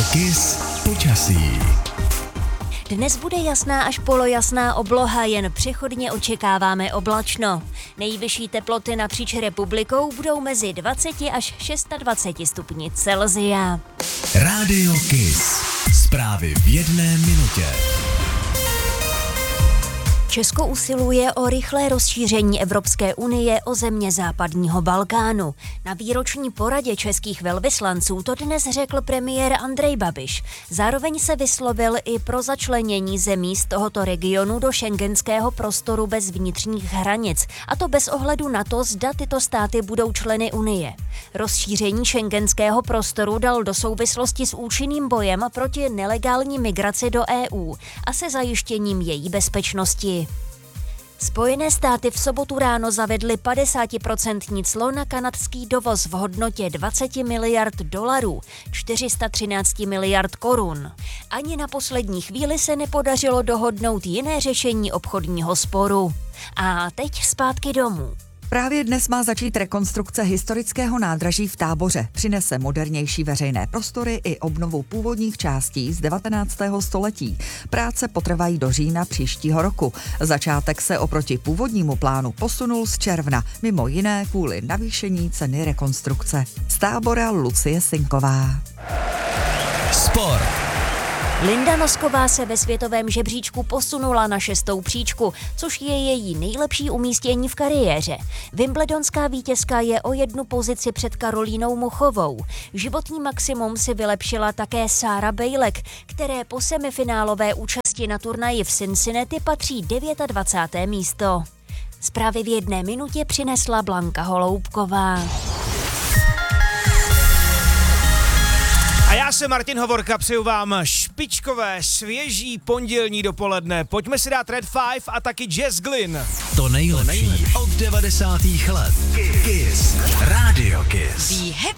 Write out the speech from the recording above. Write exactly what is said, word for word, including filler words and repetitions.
Kiss počasí. Dnes bude jasná až polojasná obloha, jen přechodně očekáváme oblačno. Nejvyšší teploty napříč republikou budou mezi dvacet až dvacet šest stupni Celsia. Rádio Kiss. Zprávy v jedné minutě. Česko usiluje o rychlé rozšíření Evropské unie o země západního Balkánu. Na výroční poradě českých velvyslanců to dnes řekl premiér Andrej Babiš. Zároveň se vyslovil i pro začlenění zemí z tohoto regionu do schengenského prostoru bez vnitřních hranic, a to bez ohledu na to, zda tyto státy budou členy unie. Rozšíření schengenského prostoru dal do souvislosti s účinným bojem proti nelegální migraci do E U a se zajištěním její bezpečnosti. Spojené státy v sobotu ráno zavedly padesátiprocentní clo na kanadský dovoz v hodnotě dvacet miliard dolarů, čtyři sta třináct miliard korun. Ani na poslední chvíli se nepodařilo dohodnout jiné řešení obchodního sporu. A teď zpátky domů. Právě dnes má začít rekonstrukce historického nádraží v Táboře. Přinese modernější veřejné prostory i obnovu původních částí z devatenáctého století. Práce potrvají do října příštího roku. Začátek se oproti původnímu plánu posunul z června, mimo jiné kvůli navýšení ceny rekonstrukce. Z Tábora Lucie Sinková. Sport. Linda Nosková se ve světovém žebříčku posunula na šestou příčku, což je její nejlepší umístění v kariéře. Wimbledonská vítězka je o jednu pozici před Karolínou Muchovou. Životní maximum si vylepšila také Sarah Bejlek, které po semifinálové účasti na turnaji v Cincinnati patří dvacáté deváté místo. Zprávy v jedné minutě přinesla Blanka Holoubková. A já jsem Martin Hovorka, přeju vám špičkové, svěží pondělní dopoledne. Pojďme si dát Red Five a taky Jazz Glynn. To nejlepší od devadesátých let. Kiss. Rádio Kiss. Be happy.